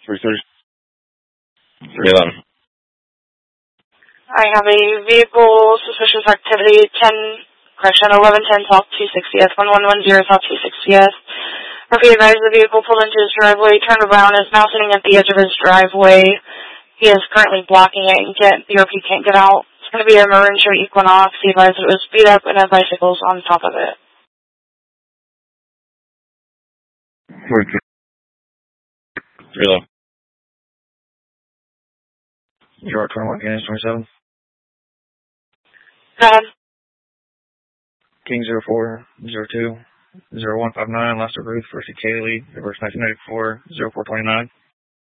330. 311. I have a vehicle suspicious activity 1110 South 260S, 1110 South 260S. Murphy advised the vehicle pulled into his driveway, turned around, is now sitting at the edge of his driveway. He is currently blocking it and BRP can't get out. It's going to be a Marincho Equinox. He advised it was beat up and had bicycles on top of it. 311. York 21, Gaines 27. Go ahead. King 0402 0159, Lester Ruth versus Kaylee, reverse 1994 0429.